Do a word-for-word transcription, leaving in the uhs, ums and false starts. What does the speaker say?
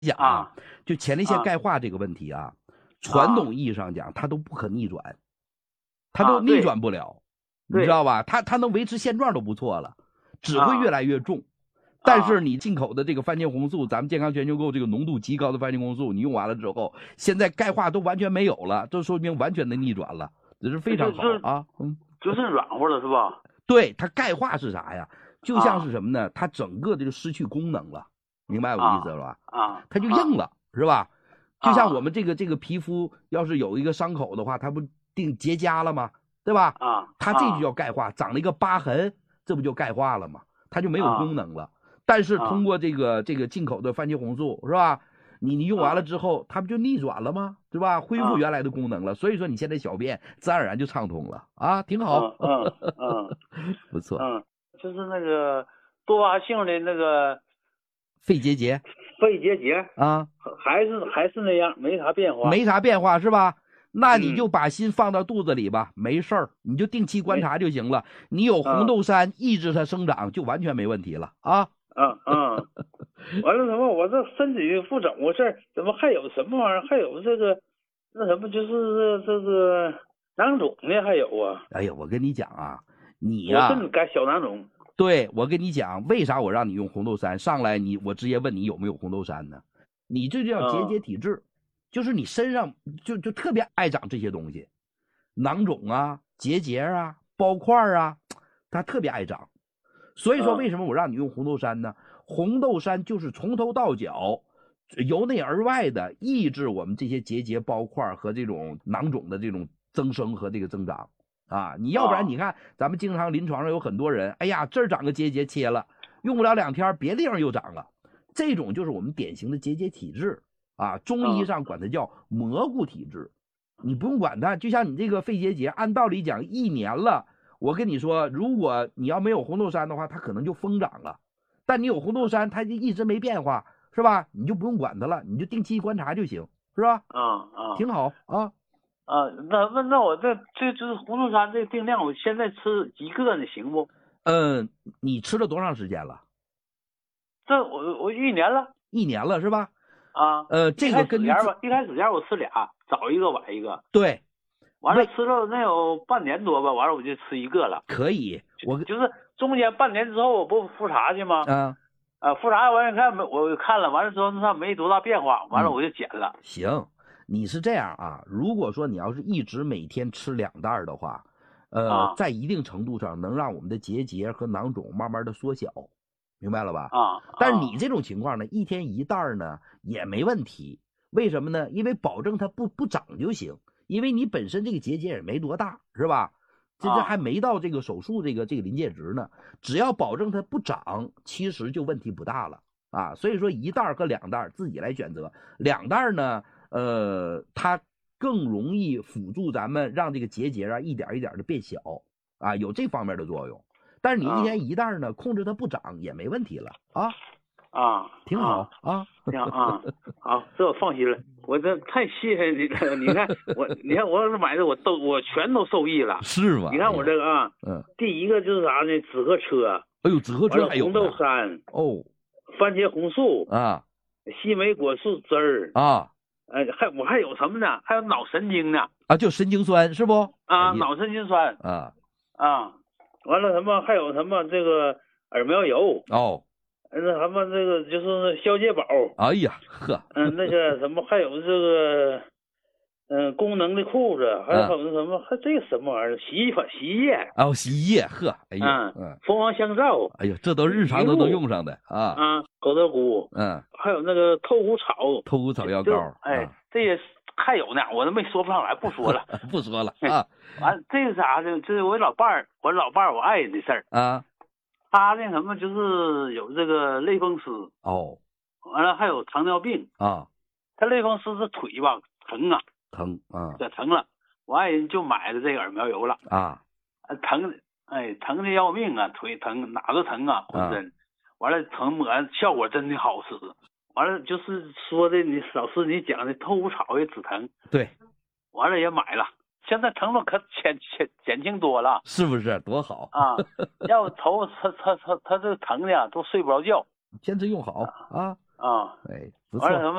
讲啊，就前列腺钙化这个问题啊，传统意义上讲，它都不可逆转，它都逆转不了，你知道吧？它它能维持现状都不错了，只会越来越重。但是你进口的这个番茄红素，咱们健康全球购这个浓度极高的番茄红素，你用完了之后，现在钙化都完全没有了，这说明完全的逆转了，这是非常好啊。嗯， 就是软和了是吧？ 对，它钙化是啥呀？就像是什么呢？它整个的就失去功能了，明白我意思了吧？ 啊， 它就硬了，是吧？就像我们这个这个皮肤要是有一个伤口的话，它不定结痂了吗？对吧？ 啊， 它这就叫钙化，长了一个疤痕，这不就钙化了吗？它就没有功能了。但是通过这个这个进口的番茄红素，是吧？你你用完了之后，它不就逆转了吗？对吧？恢复原来的功能了。所以说你现在小便自然而然就畅通了啊，挺好。 嗯嗯， 不错。 嗯，就是那个多发性的那个肺结节， 肺结节啊， 还是还是那样，没啥变化， 没啥变化是吧？那你就把心放到肚子里吧，嗯、没事儿，你就定期观察就行了。你有红豆杉抑制它生长，就完全没问题了啊。 嗯嗯，完了什么？我这身体不怎么回事，怎么还有什么玩意儿？还有这个那什么，就是这个囊肿呢？还有啊？ 哎呀，我跟你讲啊，你呀、啊， 我该小囊肿。 对，我跟你讲，为啥我让你用红豆杉？上来你我直接问你有没有红豆杉呢？你这就叫结节体质，嗯、就是你身上就就特别爱长这些东西，囊肿啊、结节啊、包块啊，它特别爱长。所以说，为什么我让你用红豆杉呢？红豆杉就是从头到脚，由内而外的抑制我们这些结节、包块和这种囊肿的这种增生和这个增长啊！你要不然你看，咱们经常临床上有很多人，哎呀，这儿长个结节切了，用不了两天，别地方又长了，这种就是我们典型的结节体质啊。中医上管它叫蘑菇体质，你不用管它，就像你这个肺结节，按道理讲一年了。我跟你说，如果你要没有红豆杉的话，它可能就疯长了。但你有红豆杉，它就一直没变化，是吧？你就不用管它了，你就定期观察就行，是吧？ 啊啊， 挺好啊。 啊，那那那我这这就是红豆杉这个定量，我现在吃一个呢，行不？ 嗯，你吃了多长时间了？ 这我我一年了。 一年了是吧？ 啊， 呃，这个跟一开始吧，一开始前我吃俩，早一个晚一个。 对。 完了吃了能有半年多吧，完了我就吃一个了。 可以，我就是中间半年之后我不复查去吗？ 啊， 啊，复查完看没，我看了，完了之后那没多大变化，完了我就减了。 嗯、行，你是这样啊？如果说你要是一直每天吃两袋的话，呃、啊，在一定程度上能让我们的结节和囊肿慢慢的缩小，明白了吧？ 啊， 但是你这种情况呢，一天一袋呢也没问题，为什么呢？因为保证它不不长就行。因为你本身这个结节也没多大，是吧？这这还没到这个手术这个这个临界值呢，只要保证它不长，其实就问题不大了啊。所以说一袋和两袋自己来选择，两袋呢，呃，它更容易辅助咱们让这个结节啊一点一点的变小啊，有这方面的作用。但是你一天一袋呢，控制它不长也没问题了啊。 啊， 挺好啊， 挺好啊，好，这我放心了。我这太谢谢你了，你看我，你看我要是买的，我都我全都受益了， 是吗？ 你看我这个啊，嗯，第一个就是啥呢？紫河车， 哎呦，紫河车还有红豆杉哦， 番茄红素啊， 西梅果树汁儿啊， 哎，还我还有什么呢？还有脑神经呢？ 啊，就神经酸是不？ 啊，脑神经酸啊啊，完了什么？还有什么这个耳苗油哦。 那什么，这个就是消解宝。 哎呀，呵， 嗯，那个什么，还有这个，嗯，功能的裤子，还有那什么，还这个什么玩意儿，洗衣粉、洗衣液。 哦，洗衣液，呵，哎呀， 嗯，蜂王香皂， 哎呀，这都日常都能用上的啊。 啊，狗头菇， 嗯， 还有那个透骨草， 透骨草药膏， 哎，这些还有呢，我都没说不上来，不说了， 不说了啊。 完，这是啥呢？这是我老伴儿，我老伴儿，我爱人的事儿啊。 他那什么就是有这个类风湿哦， 完了还有糖尿病啊。 他类风湿是腿吧疼啊， 疼啊， 这疼了，我爱人就买了这个耳苗油了啊， 疼，哎，疼的要命啊，腿疼哪都疼啊，浑身，啊、完了疼抹效果真的好使，完了就是说的你老师你讲的透骨草也止疼， 对， 完了也买了。现在疼痛可减减减轻多了， 是不是多好啊？要头他他他他这个疼的都睡不着觉， 坚持用好啊啊， 哎，不错。 完了咱们